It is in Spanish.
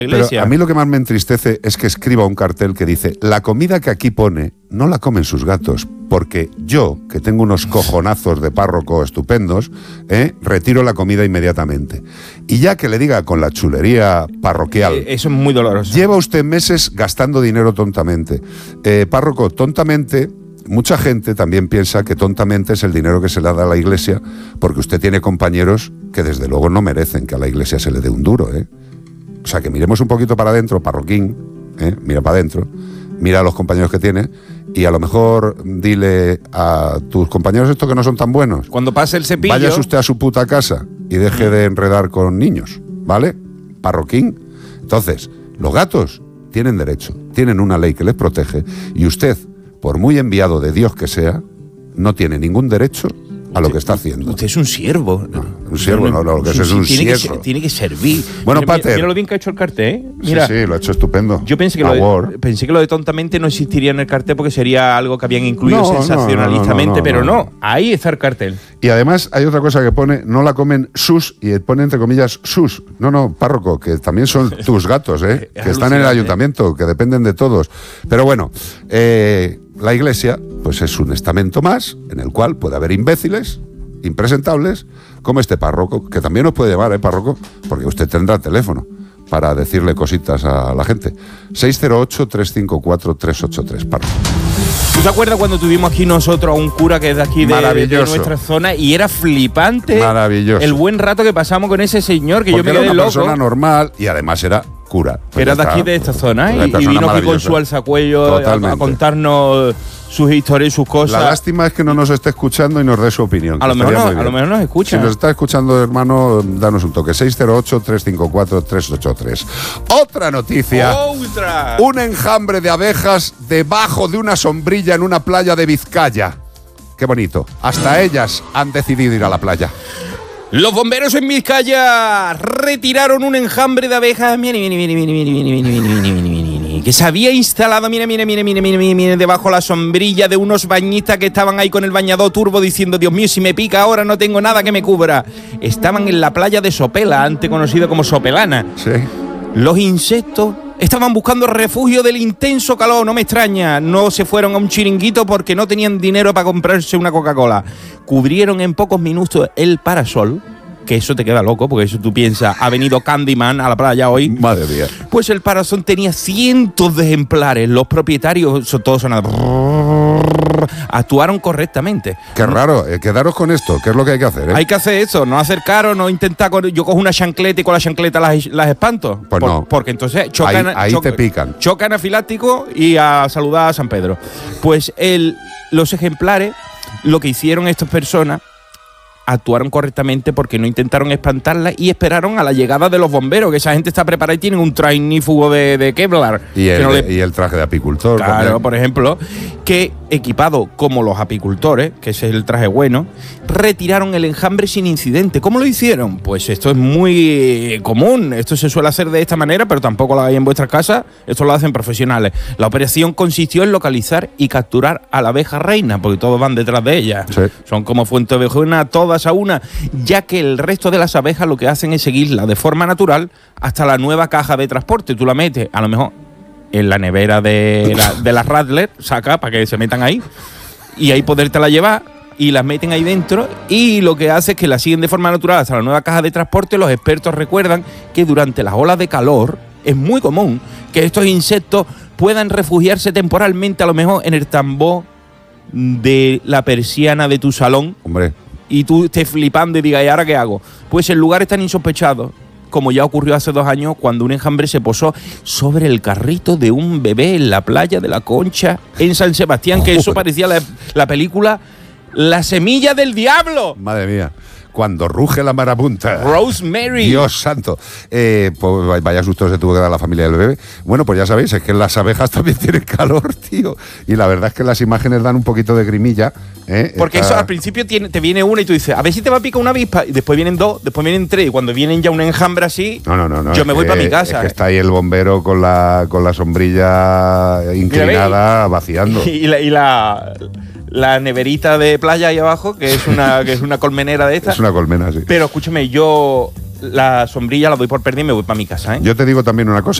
Pero a mí lo que más me entristece es que escriba un cartel que dice: la comida que aquí pone no la comen sus gatos, porque yo, que tengo unos cojonazos de párroco estupendos, retiro la comida inmediatamente. Y ya que le diga con la chulería parroquial, eso es muy doloroso. Lleva usted meses gastando dinero tontamente. Párroco, tontamente, mucha gente también piensa que tontamente es el dinero que se le da a la Iglesia, porque usted tiene compañeros que desde luego no merecen que a la Iglesia se le dé un duro, O sea, que miremos un poquito para adentro, parroquín, mira para adentro, mira a los compañeros que tiene y a lo mejor dile a tus compañeros estos que no son tan buenos. Cuando pase el cepillo... Váyase usted a su puta casa y deje de enredar con niños, ¿vale? Parroquín. Entonces, los gatos tienen derecho, tienen una ley que les protege y usted, por muy enviado de Dios que sea, no tiene ningún derecho a lo que está haciendo. Usted es un siervo. No, un siervo, no, lo que es un siervo. Tiene que servir. Bueno, mira, Pater. Mira lo bien que ha hecho el cartel, Mira, sí, lo ha hecho estupendo. Yo pensé que, lo de tontamente no existiría en el cartel porque sería algo que habían incluido sensacionalistamente, pero no, ahí está el cartel. Y además hay otra cosa que pone: no la comen sus, y pone entre comillas sus. No, párroco, que también son tus gatos, que están en el ayuntamiento, que dependen de todos. Pero bueno, la Iglesia pues es un estamento más en el cual puede haber imbéciles, impresentables, como este párroco, que también nos puede llamar, párroco, porque usted tendrá teléfono para decirle cositas a la gente. 608-354-383, párroco. ¿Tú te acuerdas cuando tuvimos aquí nosotros a un cura que es de aquí de nuestra zona y era flipante? Maravilloso. El buen rato que pasamos con ese señor que porque yo me quedé loco. Era una persona normal y además era cura. Pues era de aquí de esta zona y vino aquí con su alzacuello a contarnos sus historias y sus cosas. La lástima es que no nos esté escuchando y nos dé su opinión. A lo mejor nos escucha. Si nos está escuchando, hermano, danos un toque. 608-354-383. Otra noticia. ¡Otra! Un enjambre de abejas debajo de una sombrilla en una playa de Vizcaya. Qué bonito. Hasta ellas han decidido ir a la playa. Los bomberos en Vizcaya retiraron un enjambre de abejas que se había instalado, mira, debajo la sombrilla de unos bañistas que estaban ahí con el bañador turbo diciendo: Dios mío, si me pica ahora no tengo nada que me cubra. Estaban en la playa de Sopela, antes conocida como Sopelana. Sí. Los insectos estaban buscando refugio del intenso calor, no me extraña. No se fueron a un chiringuito porque no tenían dinero para comprarse una Coca-Cola. Cubrieron en pocos minutos el parasol, que eso te queda loco, porque eso tú piensas, ha venido Candyman a la playa hoy. Madre mía. Pues el parasol tenía cientos de ejemplares. Los propietarios, todos actuaron correctamente. Qué raro, quedaros con esto, ¿qué es lo que hay que hacer? Hay que hacer eso, no acercaros, no intentar. Yo cojo una chancleta y con la chancleta las espanto. Pues no. Porque entonces chocan. Ahí te pican. Chocan anafiláctico y a saludar a San Pedro. Pues los ejemplares, lo que hicieron estas personas, actuaron correctamente porque no intentaron espantarla y esperaron a la llegada de los bomberos, que esa gente está preparada y tienen un trainífugo de Kevlar. Y el traje de apicultor. Claro, también. por ejemplo, que equipado como los apicultores, que ese es el traje bueno, retiraron el enjambre sin incidente. ¿Cómo lo hicieron? Pues esto es muy común, esto se suele hacer de esta manera, pero tampoco lo hagáis en vuestras casas, esto lo hacen profesionales. La operación consistió en localizar y capturar a la abeja reina, porque todos van detrás de ella. Sí. Son como fuentevejuna, todas a una, ya que el resto de las abejas lo que hacen es seguirla de forma natural hasta la nueva caja de transporte. Tú la metes, a lo mejor, en la nevera de las Rattler, saca para que se metan ahí, y ahí podértela llevar, y las meten ahí dentro, y lo que hace es que la siguen de forma natural hasta la nueva caja de transporte. Los expertos recuerdan que durante las olas de calor es muy común que estos insectos puedan refugiarse temporalmente, a lo mejor en el tambor de la persiana de tu salón. Hombre. Y tú estés flipando y digas: ¿y ahora qué hago? Pues el lugar es tan insospechado, como ya ocurrió hace 2 años, cuando un enjambre se posó sobre el carrito de un bebé en la playa de la Concha, en San Sebastián, que eso parecía la película La semilla del diablo. Madre mía. Cuando ruge la marabunta. Rosemary. Dios santo. Pues vaya susto se tuvo que dar la familia del bebé. Bueno, pues ya sabéis, es que las abejas también tienen calor, tío. Y la verdad es que las imágenes dan un poquito de grimilla. Porque eso al principio te viene una y tú dices: a ver si te va a picar una avispa. Y después vienen 2, después vienen 3. Y cuando vienen ya un enjambre así, no, yo me voy para mi casa. Es que está ahí el bombero con la sombrilla inclinada, vaciando. Y la neverita de playa ahí abajo, que es una colmenera de estas. Es una colmena, sí. Pero escúchame, yo la sombrilla la doy por perdida y me voy para mi casa, ¿eh? Yo te digo también una cosa.